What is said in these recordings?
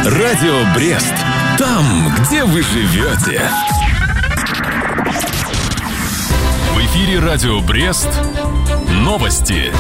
Радио Брест. Там, где вы живете. В эфире Радио Брест. Новости.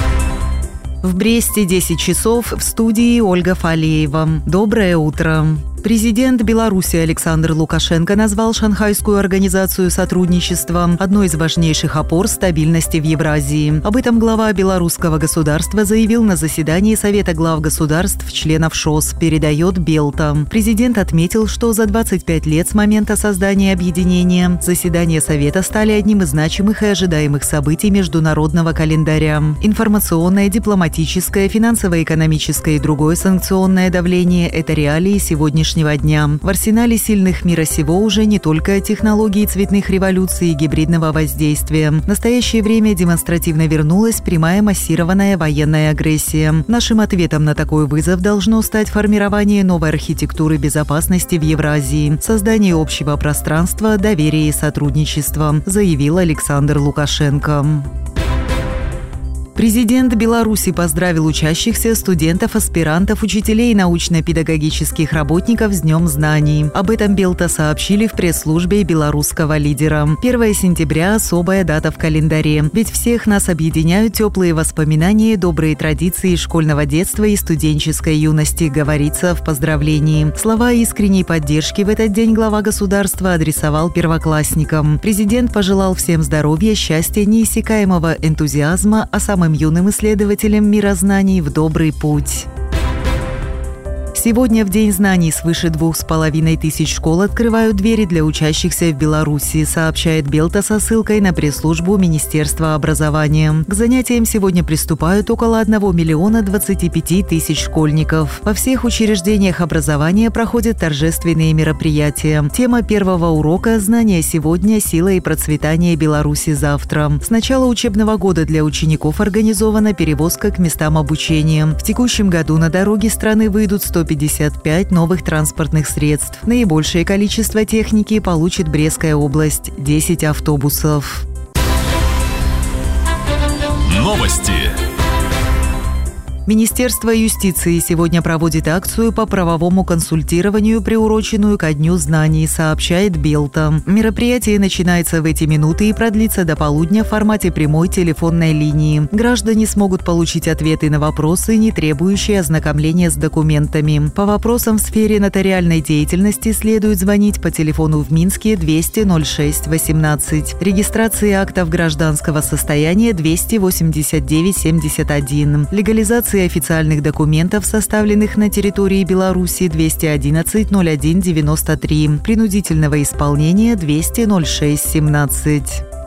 В Бресте 10 часов, в студии Ольга Фалеева. Доброе утро. Президент Беларуси Александр Лукашенко назвал Шанхайскую организацию сотрудничества одной из важнейших опор стабильности в Евразии. Об этом глава белорусского государства заявил на заседании Совета глав государств, членов ШОС, передает Белта. Президент отметил, что за 25 лет с момента создания объединения заседания Совета стали одним из значимых и ожидаемых событий международного календаря. Информационное, дипломатическое, финансово-экономическое и другое санкционное давление – это реалии сегодняшнего дня. В арсенале сильных мира сего уже не только технологии цветных революций и гибридного воздействия. В настоящее время демонстративно вернулась прямая массированная военная агрессия. Нашим ответом на такой вызов должно стать формирование новой архитектуры безопасности в Евразии, создание общего пространства, доверия и сотрудничества, заявил Александр Лукашенко. Президент Беларуси поздравил учащихся, студентов, аспирантов, учителей и научно-педагогических работников с Днем знаний. Об этом Белта сообщили в пресс-службе белорусского лидера. 1 сентября – особая дата в календаре. Ведь всех нас объединяют теплые воспоминания, добрые традиции школьного детства и студенческой юности, говорится в поздравлении. Слова искренней поддержки в этот день глава государства адресовал первоклассникам. Президент пожелал всем здоровья, счастья, неиссякаемого энтузиазма, а самым юным исследователям мира знаний в добрый путь. Сегодня в День знаний свыше 2500 школ открывают двери для учащихся в Беларуси, сообщает Белта со ссылкой на пресс-службу Министерства образования. К занятиям сегодня приступают около 1 25 000 школьников. Во всех учреждениях образования проходят торжественные мероприятия. Тема первого урока «Знания сегодня. Сила и процветание Беларуси завтра». С начала учебного года для учеников организована перевозка к местам обучения. В текущем году на дороги страны выйдут 155 новых транспортных средств. Наибольшее количество техники получит Брестская область – 10 автобусов. Новости. Министерство юстиции сегодня проводит акцию по правовому консультированию, приуроченную ко Дню знаний, сообщает Белта. Мероприятие начинается в эти минуты и продлится до полудня в формате прямой телефонной линии. Граждане смогут получить ответы на вопросы, не требующие ознакомления с документами. По вопросам в сфере нотариальной деятельности следует звонить по телефону в Минске 200 06 18. Регистрация актов гражданского состояния 289 71. Легализация официальных документов, составленных на территории Беларуси 211 01 93, принудительного исполнения 200 06 17.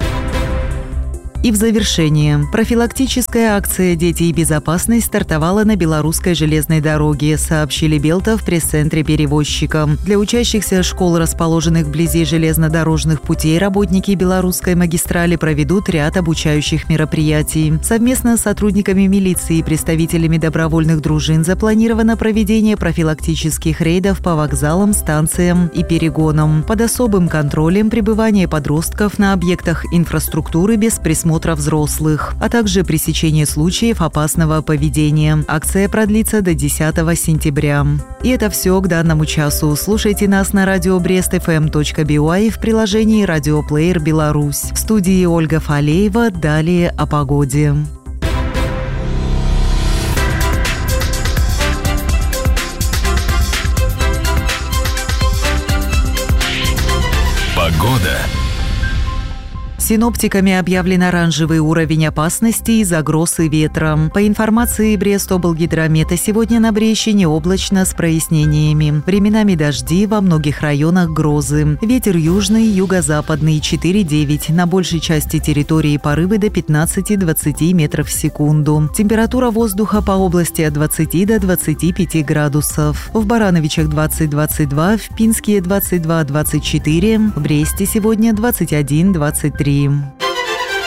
И в завершение. Профилактическая акция «Дети и безопасность» стартовала на Белорусской железной дороге, сообщили Белта в пресс-центре перевозчика. Для учащихся школ, расположенных вблизи железнодорожных путей, работники белорусской магистрали проведут ряд обучающих мероприятий. Совместно с сотрудниками милиции и представителями добровольных дружин запланировано проведение профилактических рейдов по вокзалам, станциям и перегонам. Под особым контролем пребывание подростков на объектах инфраструктуры без присмотра взрослых, а также пресечение случаев опасного поведения. Акция продлится до 10 сентября. И это все к данному часу. Слушайте нас на радио brestfm.by и в приложении «Радиоплеер Беларусь». В студии Ольга Фалеева. Далее о погоде. Погода. Синоптиками объявлен оранжевый уровень опасности из-за гроз и ветра. По информации Брестоблгидромета, сегодня на Брещине облачно с прояснениями. Временами дожди, во многих районах грозы. Ветер южный, юго-западный 4,9. На большей части территории порывы до 15-20 метров в секунду. Температура воздуха по области от 20 до 25 градусов. В Барановичах 20-22, в Пинске 22-24, в Бресте сегодня 21-23.